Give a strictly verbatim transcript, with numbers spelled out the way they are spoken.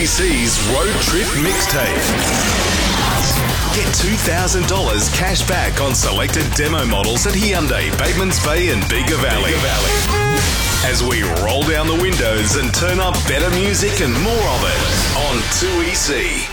E C's Road Trip Mixtape. Get two thousand dollars cash back on selected demo models at Hyundai, Batemans Bay and Bega Valley. Bega Valley. As we roll down the windows and turn up better music and more of it on two E C.